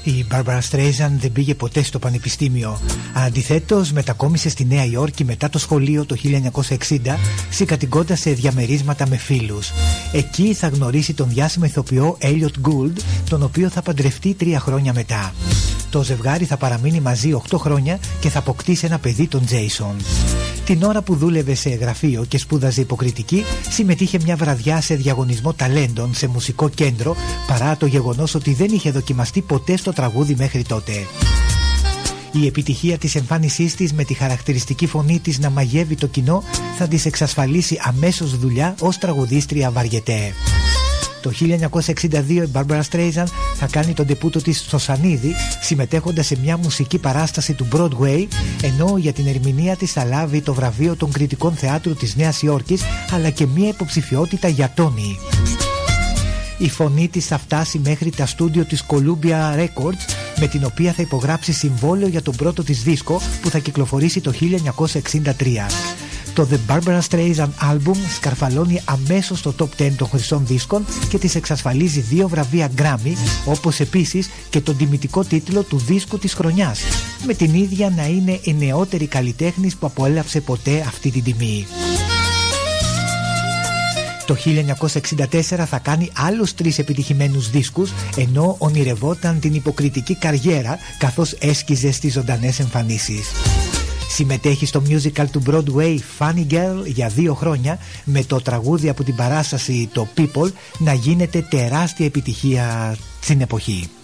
Η Barbara Streisand δεν πήγε ποτέ στο πανεπιστήμιο. Αντιθέτως, μετακόμισε στη Νέα Υόρκη μετά το σχολείο το 1960, συγκατοικώντας σε διαμερίσματα με φίλους. Εκεί θα γνωρίσει τον διάσημο ηθοποιό Elliot Gould, τον οποίο θα παντρευτεί 3 χρόνια μετά. Το ζευγάρι θα παραμείνει μαζί 8 χρόνια και θα αποκτήσει ένα παιδί, τον Jason. Την ώρα που δούλευε σε γραφείο και σπούδαζε υποκριτική, συμμετείχε μια βραδιά σε διαγωνισμό ταλέντων σε μουσικό κέντρο, παρά το γεγονός ότι δεν είχε δοκιμαστεί ποτέ στο τραγούδι μέχρι τότε. Η επιτυχία της εμφάνισής της με τη χαρακτηριστική φωνή της να μαγεύει το κοινό θα της εξασφαλίσει αμέσως δουλειά ως τραγουδίστρια βαριετέ. Το 1962 η Barbara Streisand θα κάνει τον ντεπούτο της στο Σανίδι, συμμετέχοντας σε μια μουσική παράσταση του Broadway, ενώ για την ερμηνεία της θα λάβει το βραβείο των κριτικών θεάτρου της Νέας Υόρκης, αλλά και μια υποψηφιότητα για Τόνι. Η φωνή της θα φτάσει μέχρι τα στούντιο της Columbia Records, με την οποία θα υπογράψει συμβόλαιο για τον πρώτο της δίσκο που θα κυκλοφορήσει το 1963. Το The Barbara Streisand Album σκαρφαλώνει αμέσως στο top 10 των χρυσών δίσκων και της εξασφαλίζει 2 βραβεία Grammy, όπως επίσης και τον τιμητικό τίτλο του δίσκου της χρονιάς, με την ίδια να είναι η νεότερη καλλιτέχνης που απολαύσε ποτέ αυτή την τιμή. Το 1964 θα κάνει άλλους 3 επιτυχημένους δίσκους, ενώ ονειρευόταν την υποκριτική καριέρα καθώς έσκιζε στις ζωντανές εμφανίσεις. Συμμετέχει στο musical του Broadway Funny Girl για 2 χρόνια, με το τραγούδι από την παράσταση το People να γίνεται τεράστια επιτυχία στην εποχή.